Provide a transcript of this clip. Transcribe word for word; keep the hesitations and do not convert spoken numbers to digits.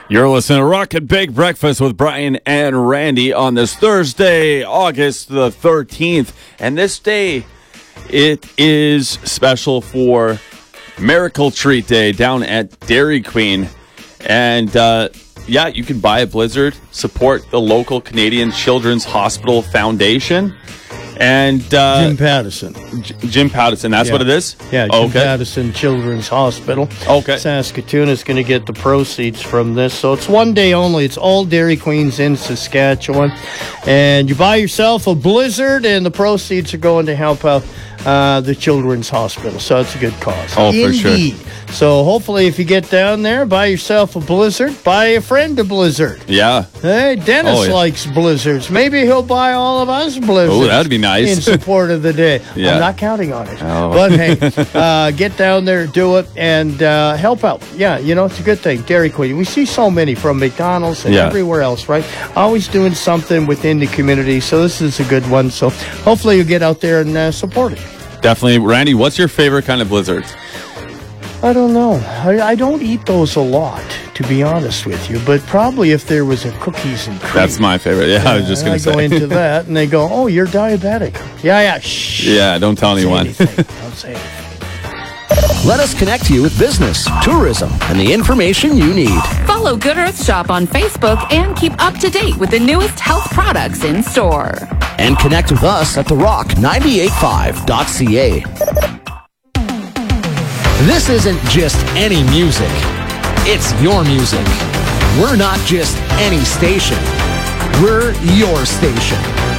You're listening to Rocket Bake Breakfast with Brian and Randy on this Thursday, August the thirteenth. And this day, it is special for Miracle Treat Day down at Dairy Queen. And, uh, yeah, you can buy a Blizzard, support the local Canadian Children's Hospital Foundation. And uh, Jim Pattison. J- Jim Pattison, that's yeah. what it is? Yeah, Jim okay. Pattison Children's Hospital. Okay. Saskatoon is going to get the proceeds from this. So it's one day only. It's all Dairy Queens in Saskatchewan. And you buy yourself a Blizzard, and the proceeds are going to help out uh, the Children's Hospital. So it's a good cause. Oh, for Indeed. sure. So hopefully if you get down there, buy yourself a Blizzard. Buy a friend a Blizzard. Yeah. Hey, Dennis Oh, yeah. likes Blizzards. Maybe he'll buy all of us Blizzards. Oh, that'd be nice. In support of the day. Yeah. I'm not counting on it. Oh. But hey, uh, get down there, do it, and uh, help out. Yeah, you know, it's a good thing. Dairy Queen. We see so many from McDonald's and Yeah. everywhere else, right? Always doing something within the community. So this is a good one. So hopefully you get out there and uh, support it. Definitely. Randy, what's your favorite kind of Blizzard? I don't know. I, I don't eat those a lot, to be honest with you. But probably if there was a cookies and cream. That's my favorite. Yeah, I was just going I to say. go into that, and they go, "Oh, you're diabetic." Yeah, yeah. Shh. Yeah, don't tell Don't say anyone. anything. Don't say anything. Let us connect you with business, tourism, and the information you need. Follow Good Earth Shop on Facebook and keep up to date with the newest health products in store. And connect with us at the rock nine eight five dot c a. This isn't just any music. It's your music. We're not just any station. We're your station.